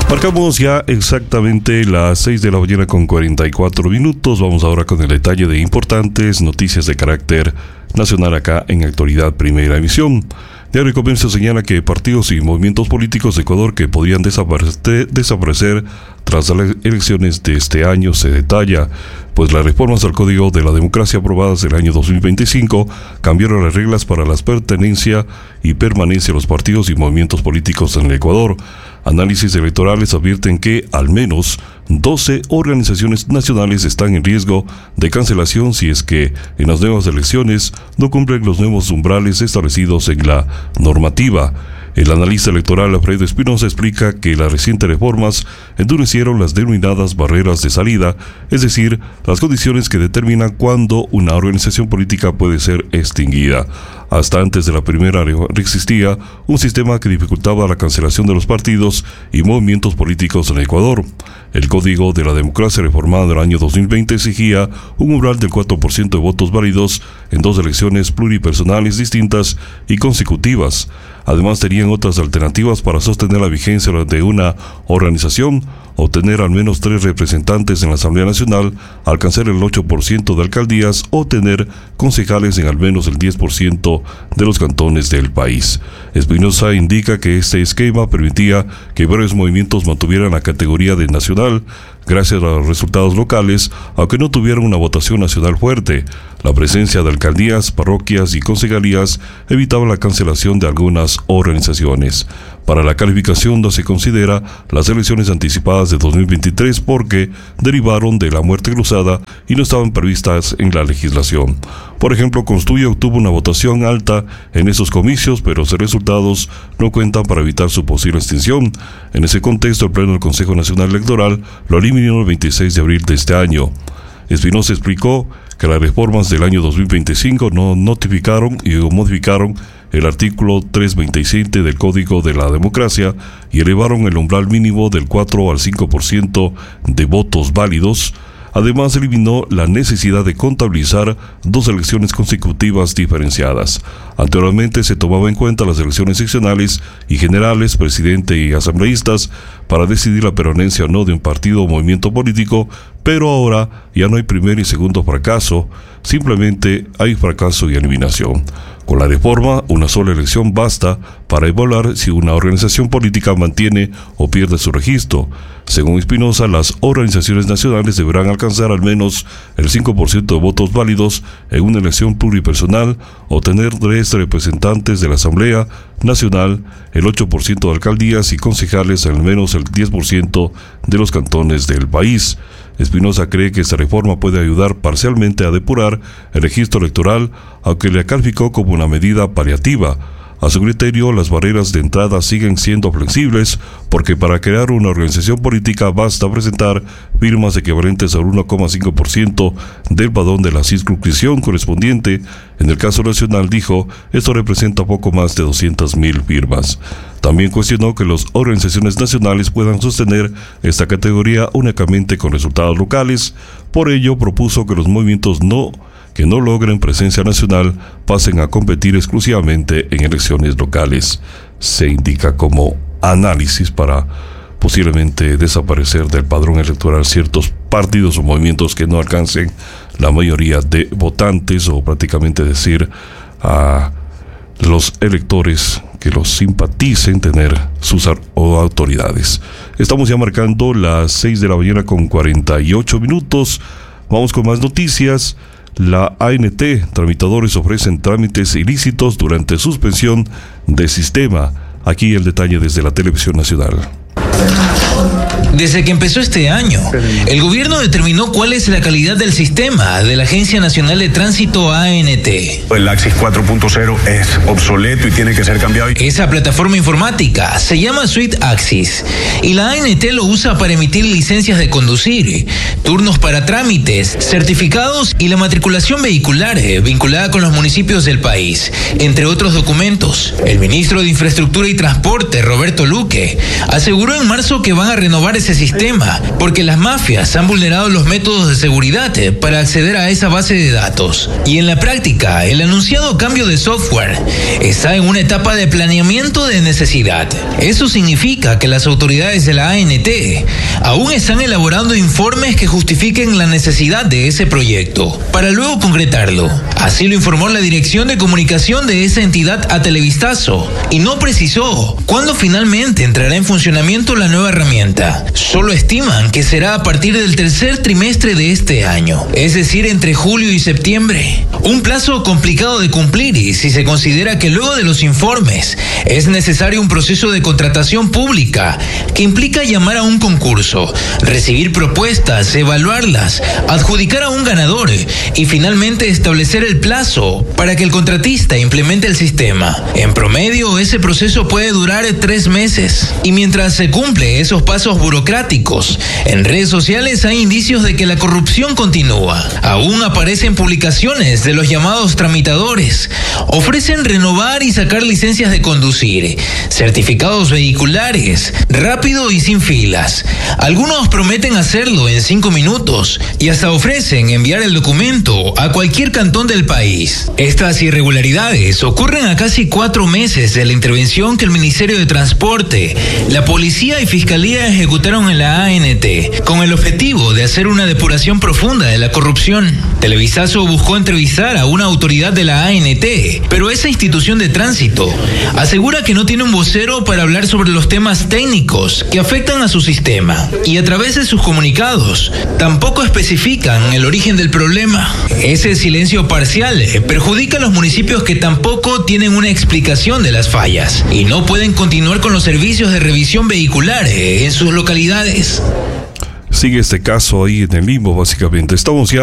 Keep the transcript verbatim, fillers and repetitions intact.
Marcamos ya exactamente las seis de la mañana con cuarenta y cuatro minutos. Vamos ahora con el detalle de importantes noticias de carácter nacional acá en Actualidad Primera Emisión. Diario Comercio señala que partidos y movimientos políticos de Ecuador que podían desaparecer, desaparecer tras las elecciones de este año. Se detalla, pues las reformas al Código de la Democracia aprobadas del año dos mil veinticinco cambiaron las reglas para la pertenencia y permanencia de los partidos y movimientos políticos en el Ecuador. Análisis electorales advierten que al menos doce organizaciones nacionales están en riesgo de cancelación si es que en las nuevas elecciones no cumplen los nuevos umbrales establecidos en la normativa. El analista electoral Alfredo Espinosa explica que las recientes reformas endurecieron las denominadas barreras de salida, es decir, las condiciones que determinan cuándo una organización política puede ser extinguida. Hasta antes de la primera existía un sistema que dificultaba la cancelación de los partidos y movimientos políticos en Ecuador. El Código de la Democracia reformado en el año dos mil veinte exigía un umbral del cuatro por ciento de votos válidos en dos elecciones pluripersonales distintas y consecutivas. Además, tenían otras alternativas para sostener la vigencia de una organización, obtener al menos tres representantes en la Asamblea Nacional, alcanzar el ocho por ciento de alcaldías o tener concejales en al menos el diez por ciento de los cantones del país. Espinosa indica que este esquema permitía que varios movimientos mantuvieran la categoría de nacional gracias a los resultados locales, aunque no tuvieran una votación nacional fuerte. La presencia de alcaldías, parroquias y concejalías evitaba la cancelación de algunas organizaciones. Para la calificación no se considera las elecciones anticipadas de dos mil veintitrés porque derivaron de la muerte cruzada y no estaban previstas en la legislación. Por ejemplo, Constuye obtuvo una votación alta en esos comicios, pero los resultados no cuentan para evitar su posible extinción. En ese contexto, el Pleno del Consejo Nacional Electoral lo eliminó el veintiséis de abril de este año. Espinosa explicó que las reformas del año dos mil veinticinco no notificaron y modificaron el artículo trescientos veintisiete del Código de la Democracia y elevaron el umbral mínimo del cuatro al cinco por ciento de votos válidos. Además, eliminó la necesidad de contabilizar dos elecciones consecutivas diferenciadas. Anteriormente se tomaba en cuenta las elecciones seccionales y generales, presidente y asambleístas, para decidir la permanencia o no de un partido o movimiento político, pero ahora ya no hay primer y segundo fracaso, simplemente hay fracaso y eliminación. Con la reforma, una sola elección basta para evaluar si una organización política mantiene o pierde su registro. Según Espinosa, las organizaciones nacionales deberán alcanzar al menos el cinco por ciento de votos válidos en una elección pluripersonal o tener tres representantes de la Asamblea Nacional, el ocho por ciento de alcaldías y concejales en al menos el diez por ciento de los cantones del país. Espinosa cree que esta reforma puede ayudar parcialmente a depurar el registro electoral, aunque le calificó como una medida paliativa. A su criterio, las barreras de entrada siguen siendo flexibles porque para crear una organización política basta presentar firmas equivalentes al uno coma cinco por ciento del padrón de la circunscripción correspondiente. En el caso nacional, dijo, esto representa poco más de doscientas mil firmas. También cuestionó que las organizaciones nacionales puedan sostener esta categoría únicamente con resultados locales. Por ello, propuso que los movimientos no que no logren presencia nacional pasen a competir exclusivamente en elecciones locales. Se indica como análisis para posiblemente desaparecer del padrón electoral ciertos partidos o movimientos que no alcancen la mayoría de votantes, o prácticamente decir a los electores que los simpaticen tener sus autoridades. Estamos ya marcando las seis de la mañana con cuarenta y ocho minutos. Vamos con más noticias. La A N T, tramitadores ofrecen trámites ilícitos durante suspensión de sistema. Aquí el detalle desde la Televisión Nacional. Desde que empezó este año, el gobierno determinó cuál es la calidad del sistema de la Agencia Nacional de Tránsito A N T. El Axis cuatro punto cero es obsoleto y tiene que ser cambiado. Esa plataforma informática se llama Suite Axis y la A N T lo usa para emitir licencias de conducir, turnos para trámites, certificados y la matriculación vehicular vinculada con los municipios del país, entre otros documentos. El ministro de Infraestructura y Transporte, Roberto Luque, aseguró en marzo que van van a renovar ese sistema, porque las mafias han vulnerado los métodos de seguridad para acceder a esa base de datos. Y en la práctica, el anunciado cambio de software está en una etapa de planeamiento de necesidad. Eso significa que las autoridades de la A N T aún están elaborando informes que justifiquen la necesidad de ese proyecto, para luego concretarlo. Así lo informó la Dirección de Comunicación de esa entidad a Televistazo, y no precisó cuándo finalmente entrará en funcionamiento la nueva herramienta. Solo estiman que será a partir del tercer trimestre de este año, es decir, entre julio y septiembre. Un plazo complicado de cumplir y si se considera que luego de los informes es necesario un proceso de contratación pública que implica llamar a un concurso, recibir propuestas, evaluarlas, adjudicar a un ganador y finalmente establecer el plazo para que el contratista implemente el sistema. En promedio, ese proceso puede durar tres meses. Y mientras se cumple esos pasos burocráticos, en redes sociales hay indicios de que la corrupción continúa. Aún aparecen publicaciones de los llamados tramitadores. Ofrecen renovar y sacar licencias de conducir, certificados vehiculares, rápido y sin filas. Algunos prometen hacerlo en cinco minutos y hasta ofrecen enviar el documento a cualquier cantón del país. Estas irregularidades ocurren a casi cuatro meses de la intervención que el Ministerio de Transporte, la Policía y Fiscalía ejecutaron en la A N T, con el objetivo de hacer una depuración profunda de la corrupción. Televisazo buscó entrevistar a una autoridad de la A N T, pero esa institución de tránsito asegura que no tiene un vocero para hablar sobre los temas técnicos que afectan a su sistema, y a través de sus comunicados tampoco especifican el origen del problema. Ese silencio parcial perjudica a los municipios que tampoco tienen una explicación de las fallas y no pueden continuar con los servicios de revisión vehicular en sus localidades. Sigue este caso ahí en el limbo, básicamente. Estamos ya